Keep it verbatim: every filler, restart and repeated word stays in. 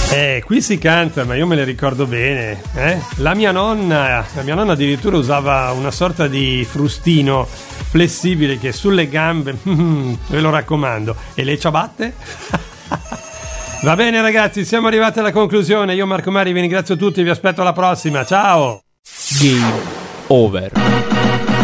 Eh, qui si canta, ma io me le ricordo bene, eh? La mia nonna, la mia nonna addirittura usava una sorta di frustino flessibile che sulle gambe, ve lo raccomando. E le ciabatte? Va bene ragazzi, siamo arrivati alla conclusione. Io Marco Mari vi ringrazio tutti, vi aspetto alla prossima. Ciao! Game over.